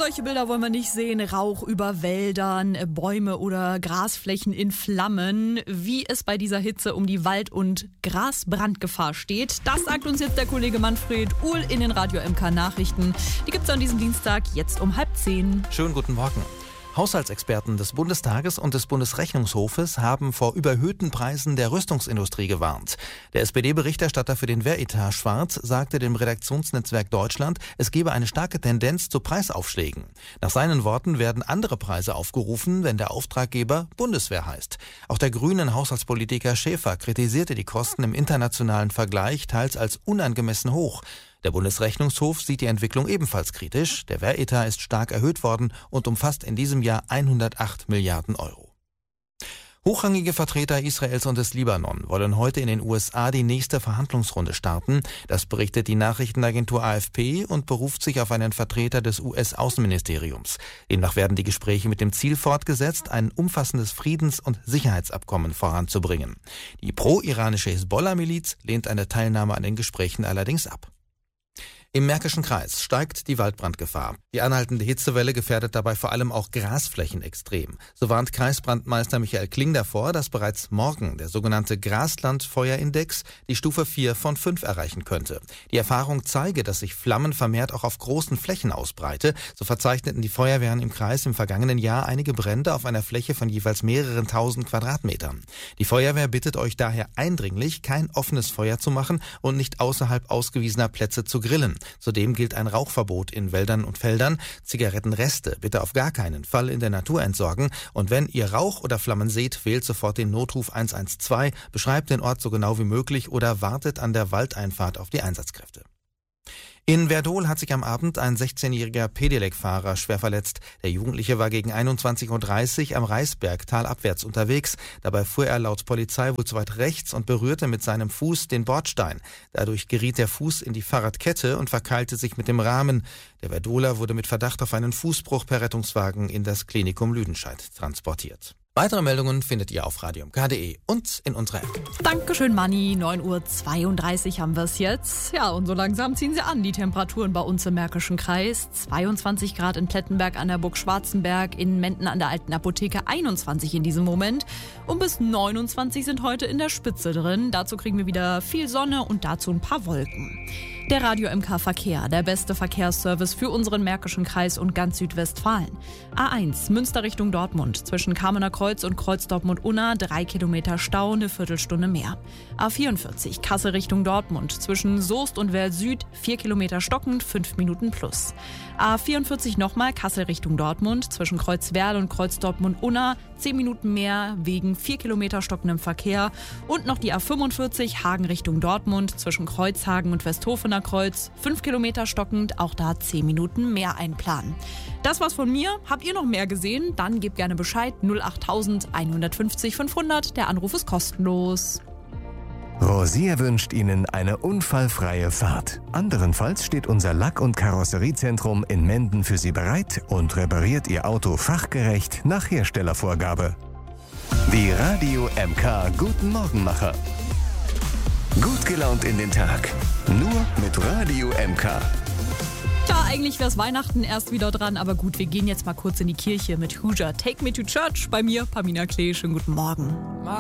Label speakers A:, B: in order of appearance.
A: Solche Bilder wollen wir nicht sehen. Rauch über Wäldern, Bäume oder Grasflächen in Flammen. Wie es bei dieser Hitze um die Wald- und Grasbrandgefahr steht, das sagt uns jetzt der Kollege Manfred Uhl in den Radio MK Nachrichten. Die gibt's an diesem Dienstag jetzt um 9:30.
B: Schönen guten Morgen. Haushaltsexperten des Bundestages und des Bundesrechnungshofes haben vor überhöhten Preisen der Rüstungsindustrie gewarnt. Der SPD-Berichterstatter für den Wehretat Schwarz sagte dem Redaktionsnetzwerk Deutschland, es gebe eine starke Tendenz zu Preisaufschlägen. Nach seinen Worten werden andere Preise aufgerufen, wenn der Auftraggeber Bundeswehr heißt. Auch der grünen Haushaltspolitiker Schäfer kritisierte die Kosten im internationalen Vergleich teils als unangemessen hoch. Der Bundesrechnungshof sieht die Entwicklung ebenfalls kritisch. Der Wehretat ist stark erhöht worden und umfasst in diesem Jahr 108 Milliarden Euro. Hochrangige Vertreter Israels und des Libanon wollen heute in den USA die nächste Verhandlungsrunde starten. Das berichtet die Nachrichtenagentur AFP und beruft sich auf einen Vertreter des US-Außenministeriums. Demnach werden die Gespräche mit dem Ziel fortgesetzt, ein umfassendes Friedens- und Sicherheitsabkommen voranzubringen. Die pro-iranische Hisbollah-Miliz lehnt eine Teilnahme an den Gesprächen allerdings ab. Im Märkischen Kreis steigt die Waldbrandgefahr. Die anhaltende Hitzewelle gefährdet dabei vor allem auch Grasflächen extrem. So warnt Kreisbrandmeister Michael Kling davor, dass bereits morgen der sogenannte Graslandfeuerindex die Stufe 4 von 5 erreichen könnte. Die Erfahrung zeige, dass sich Flammen vermehrt auch auf großen Flächen ausbreite. So verzeichneten die Feuerwehren im Kreis im vergangenen Jahr einige Brände auf einer Fläche von jeweils mehreren tausend Quadratmetern. Die Feuerwehr bittet euch daher eindringlich, kein offenes Feuer zu machen und nicht außerhalb ausgewiesener Plätze zu grillen. Zudem gilt ein Rauchverbot in Wäldern und Feldern. Zigarettenreste bitte auf gar keinen Fall in der Natur entsorgen. Und wenn ihr Rauch oder Flammen seht, wählt sofort den Notruf 112, beschreibt den Ort so genau wie möglich oder wartet an der Waldeinfahrt auf die Einsatzkräfte. In Werdohl hat sich am Abend ein 16-jähriger Pedelec-Fahrer schwer verletzt. Der Jugendliche war gegen 21:30 Uhr am Reisberg talabwärts unterwegs. Dabei fuhr er laut Polizei wohl zu weit rechts und berührte mit seinem Fuß den Bordstein. Dadurch geriet der Fuß in die Fahrradkette und verkeilte sich mit dem Rahmen. Der Werdohler wurde mit Verdacht auf einen Fußbruch per Rettungswagen in das Klinikum Lüdenscheid transportiert. Weitere Meldungen findet ihr auf radiomk.de und in unserer App.
A: Dankeschön, Manni. 9:32 Uhr haben wir es jetzt. Ja, und so langsam ziehen sie an, die Temperaturen bei uns im Märkischen Kreis. 22 Grad in Plettenberg an der Burg Schwarzenberg, in Menden an der Alten Apotheke 21 in diesem Moment. Und bis 29 sind heute in der Spitze drin. Dazu kriegen wir wieder viel Sonne und dazu ein paar Wolken. Der Radio MK Verkehr, der beste Verkehrsservice für unseren Märkischen Kreis und ganz Südwestfalen. A1 Münster Richtung Dortmund, zwischen Kamener Kreuz und Kreuz-Dortmund-Unna 3 Kilometer Stau, eine Viertelstunde mehr. A44 Kassel Richtung Dortmund, zwischen Soest und Werl Süd 4 Kilometer stockend, 5 Minuten plus. A44 nochmal Kassel Richtung Dortmund, zwischen Kreuz-Werl und Kreuz-Dortmund-Unna 10 Minuten mehr wegen 4 Kilometer stockendem Verkehr. Und noch die A45 Hagen Richtung Dortmund, zwischen Kreuzhagen und Westhofener Kreuz 5 Kilometer stockend, auch da 10 Minuten mehr einplanen. Das war's von mir. Habt ihr noch mehr gesehen? Dann gebt gerne Bescheid. 08000 150 500. Der Anruf ist kostenlos.
C: Rosier wünscht Ihnen eine unfallfreie Fahrt. Anderenfalls steht unser Lack- und Karosseriezentrum in Menden für Sie bereit und repariert Ihr Auto fachgerecht nach Herstellervorgabe. Die Radio MK Guten Morgenmacher. Gut gelaunt in den Tag. Nur mit Radio MK.
A: Tja, eigentlich wär's Weihnachten erst wieder dran, aber gut, wir gehen jetzt mal kurz in die Kirche mit Hoosier. Take Me to Church. Bei mir, Pamina Klee. Schönen guten Morgen.